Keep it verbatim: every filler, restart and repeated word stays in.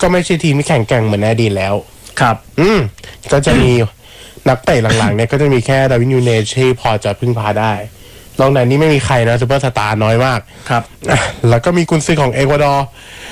ก็ไม่ใช่ทีมที่แข่งแกร่งเหมือนในอดีตแล้วครับอืมก็จะมีนักเตะหลังๆเนี่ยก็จะมีแค่ดาร์วินนูเนสที่พอจะพึ่งพาได้นอกนั้นนี่ไม่มีใครนะซูเปอร์สตาร์น้อยมากครับแล้วก็มีกุนซือของเอกวาดอร์